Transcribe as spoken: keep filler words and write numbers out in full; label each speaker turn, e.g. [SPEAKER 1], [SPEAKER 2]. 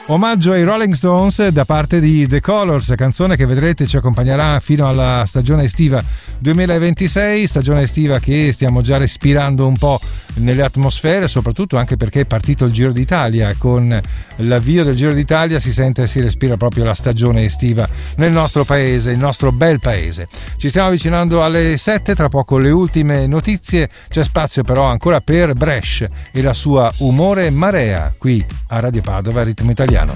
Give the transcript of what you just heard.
[SPEAKER 1] Omaggio ai Rolling Stones da parte di The Colors, canzone che vedrete ci accompagnerà fino alla stagione estiva duemilaventisei, stagione estiva che stiamo già respirando un po' nelle atmosfere, soprattutto anche perché è partito il Giro d'Italia. Con l'avvio del Giro d'Italia si sente e si respira proprio la stagione estiva nel nostro paese, il nostro bel paese. Ci stiamo avvicinando alle sette, tra poco le ultime notizie, c'è spazio però ancora per Brescia e la sua Umore Marea qui a Radio Padova, Ritmo Italiano.